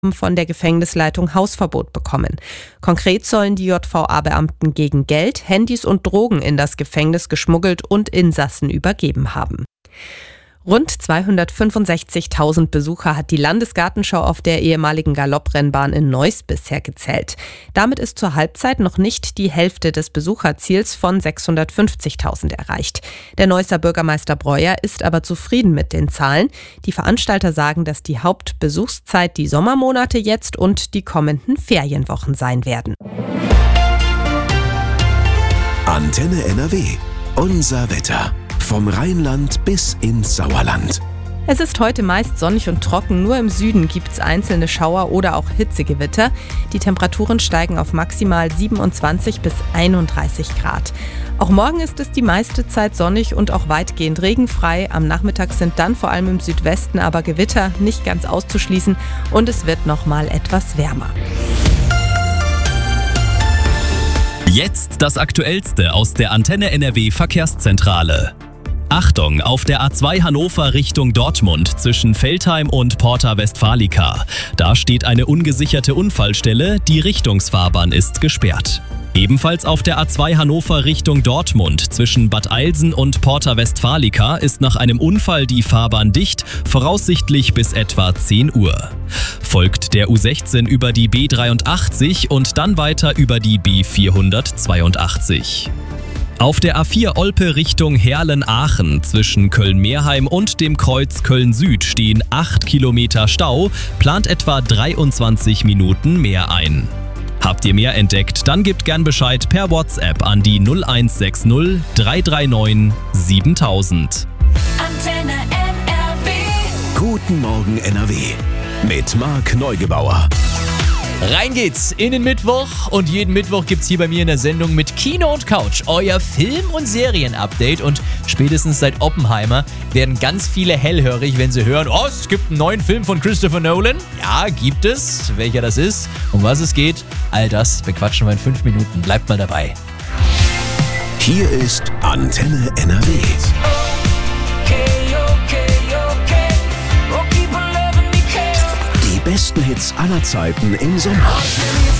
von der Gefängnisleitung Hausverbot bekommen. Konkret sollen die JVA-Beamten gegen Geld, Handys und Drogen in das Gefängnis geschmuggelt und Insassen übergeben haben. Rund 265.000 Besucher hat die Landesgartenschau auf der ehemaligen Galopprennbahn in Neuss bisher gezählt. Damit ist zur Halbzeit noch nicht die Hälfte des Besucherziels von 650.000 erreicht. Der Neusser Bürgermeister Breuer ist aber zufrieden mit den Zahlen. Die Veranstalter sagen, dass die Hauptbesuchszeit die Sommermonate jetzt und die kommenden Ferienwochen sein werden. Antenne NRW. Unser Wetter. Vom Rheinland bis ins Sauerland. Es ist heute meist sonnig und trocken, nur im Süden gibt es einzelne Schauer oder auch Hitzegewitter. Die Temperaturen steigen auf maximal 27 bis 31 Grad. Auch morgen ist es die meiste Zeit sonnig und auch weitgehend regenfrei. Am Nachmittag sind dann vor allem im Südwesten aber Gewitter nicht ganz auszuschließen und es wird noch mal etwas wärmer. Jetzt das Aktuellste aus der Antenne NRW Verkehrszentrale. Achtung, auf der A2 Hannover Richtung Dortmund zwischen Veltheim und Porta Westfalica. Da steht eine ungesicherte Unfallstelle, die Richtungsfahrbahn ist gesperrt. Ebenfalls auf der A2 Hannover Richtung Dortmund zwischen Bad Eilsen und Porta Westfalica ist nach einem Unfall die Fahrbahn dicht, voraussichtlich bis etwa 10 Uhr. Folgt der U16 über die B83 und dann weiter über die B482. Auf der A4 Olpe Richtung Herlen-Aachen zwischen Köln-Meerheim und dem Kreuz Köln-Süd stehen 8 Kilometer Stau, plant etwa 23 Minuten mehr ein. Habt ihr mehr entdeckt, dann gebt gern Bescheid per WhatsApp an die 0160 339 7000. Antenne NRW. Guten Morgen NRW. Mit Marc Neugebauer. Rein geht's in den Mittwoch und jeden Mittwoch gibt's hier bei mir in der Sendung mit Kino und Couch euer Film- und Serien-Update und spätestens seit Oppenheimer werden ganz viele hellhörig, wenn sie hören, oh, es gibt einen neuen Film von Christopher Nolan. Ja, gibt es. Welcher das ist, um was es geht, all das bequatschen wir in 5 Minuten. Bleibt mal dabei. Hier ist Antenne NRW. Die besten Hits aller Zeiten im Sommer.